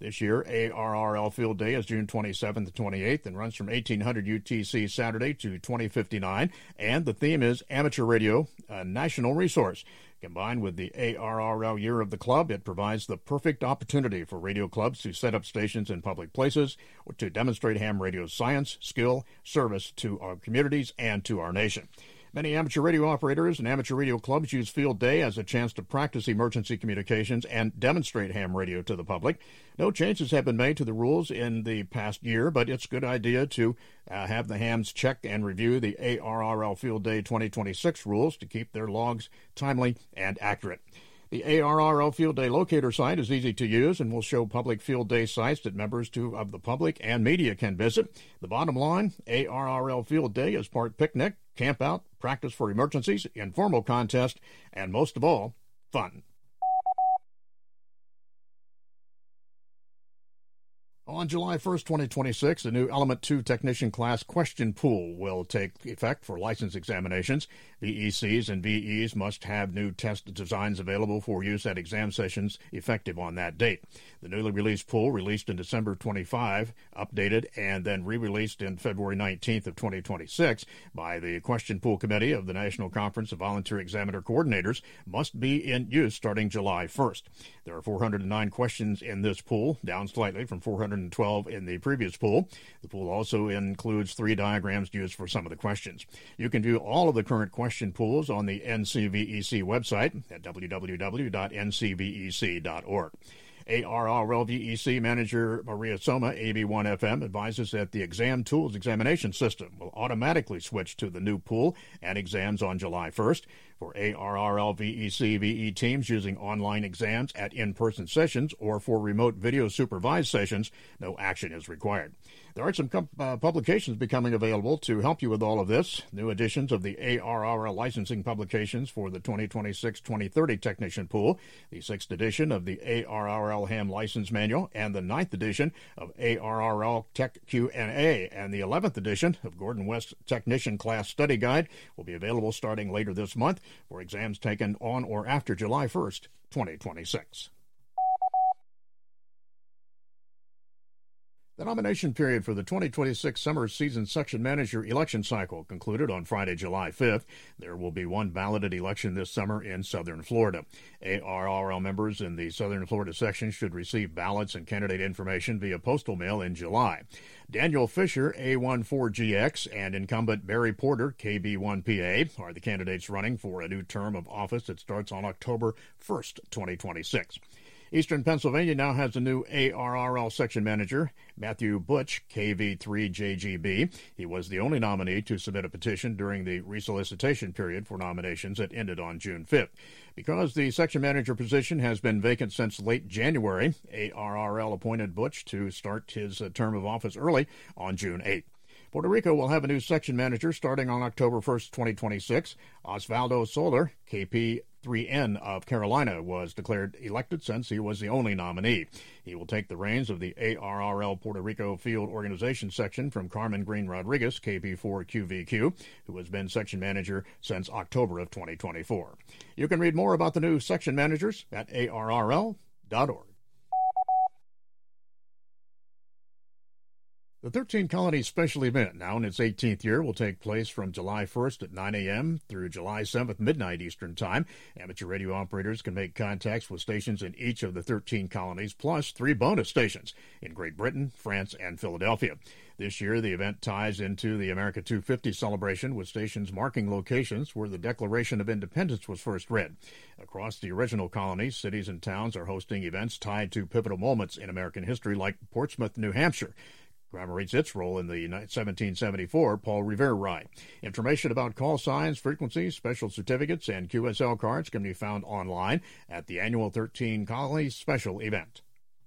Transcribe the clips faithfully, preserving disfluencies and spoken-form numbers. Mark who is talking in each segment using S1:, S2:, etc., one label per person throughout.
S1: This year, A R R L Field Day is June twenty-seventh to twenty-eighth and runs from eighteen hundred U T C Saturday to twenty fifty-nine. And the theme is Amateur Radio, a National Resource. Combined with the A R R L Year of the Club, it provides the perfect opportunity for radio clubs to set up stations in public places or to demonstrate ham radio's science, skill, service to our communities and to our nation. Many amateur radio operators and amateur radio clubs use Field Day as a chance to practice emergency communications and demonstrate ham radio to the public. No changes have been made to the rules in the past year, but it's a good idea to uh, have the hams check and review the A R R L Field Day twenty twenty-six rules to keep their logs timely and accurate. The A R R L Field Day locator site is easy to use and will show public Field Day sites that members to, of the public and media can visit. The bottom line, A R R L Field Day is part picnic, camp out, practice for emergencies, informal contest, and most of all, fun. On July first, twenty twenty-six, the new Element two Technician Class Question Pool will take effect for license examinations. V E Cs and V Es must have new test designs available for use at exam sessions effective on that date. The newly released pool, released in December twenty-fifth, updated and then re-released in February nineteenth of twenty twenty-six by the Question Pool Committee of the National Conference of Volunteer Examiner Coordinators, must be in use starting July first. There are four hundred nine questions in this pool, down slightly from four hundred twelve in the previous pool. The pool also includes three diagrams used for some of the questions. You can view all of the current question pools on the N C V E C website at w w w dot n c v e c dot org. A R R L V E C Manager Maria Soma, A B one F M, advises that the Exam Tools examination system will automatically switch to the new pool and exams on July first. For A R R L V E C V E teams using online exams at in-person sessions or for remote video supervised sessions, no action is required. There are some com- uh, publications becoming available to help you with all of this. New editions of the A R R L licensing publications for the twenty twenty-six twenty thirty Technician Pool, the sixth edition of the A R R L Ham License Manual, and the ninth edition of A R R L Tech Q and A, and the eleventh edition of Gordon West Technician Class Study Guide will be available starting later this month for exams taken on or after July first, twenty twenty-six. The nomination period for the twenty twenty-six Summer Season Section Manager election cycle concluded on Friday, July fifth. There will be one balloted election this summer in southern Florida. A R R L members in the southern Florida section should receive ballots and candidate information via postal mail in July. Daniel Fisher, A fourteen G X, and incumbent Barry Porter, K B one P A, are the candidates running for a new term of office that starts on October first, twenty twenty-six. Eastern Pennsylvania now has a new A R R L section manager, Matthew Butch, K V three J G B. He was the only nominee to submit a petition during the resolicitation period for nominations that ended on June fifth. Because the section manager position has been vacant since late January, A R R L appointed Butch to start his uh, term of office early on June eighth. Puerto Rico will have a new section manager starting on October first, twenty twenty-six. Osvaldo Soler, K P three N of Carolina, was declared elected since he was the only nominee. He will take the reins of the A R R L Puerto Rico Field Organization section from Carmen Green Rodriguez, K P four Q V Q, who has been section manager since October of twenty twenty-four. You can read more about the new section managers at A R R L dot org. The thirteen Colonies Special Event, now in its eighteenth year, will take place from July first at nine a.m. through July seventh midnight Eastern Time. Amateur radio operators can make contacts with stations in each of the thirteen colonies, plus three bonus stations in Great Britain, France, and Philadelphia. This year, the event ties into the America two fifty celebration with stations marking locations where the Declaration of Independence was first read. Across the original colonies, cities and towns are hosting events tied to pivotal moments in American history, like Portsmouth, New Hampshire commemorates its role in the seventeen seventy-four Paul Revere Ride. Information about call signs, frequencies, special certificates, and Q S L cards can be found online at the annual thirteen Colonies Special Event.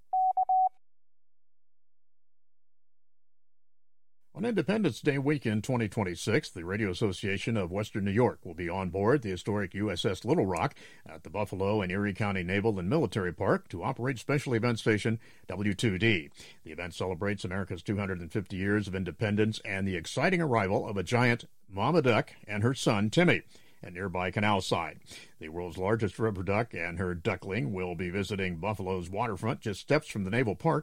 S1: On Independence Day weekend twenty twenty-six, the Radio Association of Western New York will be on board the historic U S S Little Rock at the Buffalo and Erie County Naval and Military Park to operate special event station W two D. The event celebrates America's two hundred fifty years of independence and the exciting arrival of a giant mama duck and her son, Timmy, at nearby Canal Side. The world's largest rubber duck and her duckling will be visiting Buffalo's waterfront just steps from the Naval Park